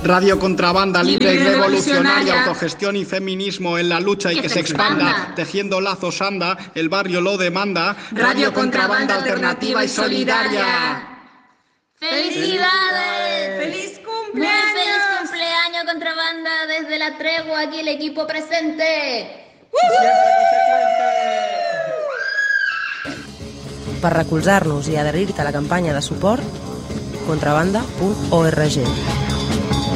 Radio Contrabanda, libre y revolucionaria, autogestión y feminismo en la lucha y que se expanda. Tejiendo lazos anda, el barrio lo demanda. Radio Contrabanda alternativa y solidaria. ¡Felicidades! ¡Feliz cumpleaños! ¡Muy feliz cumpleaños, Contrabanda! Desde la tregua, aquí el equipo presente. Per recolzar-nos i adherir-te a la campanya de suport, contrabanda.org.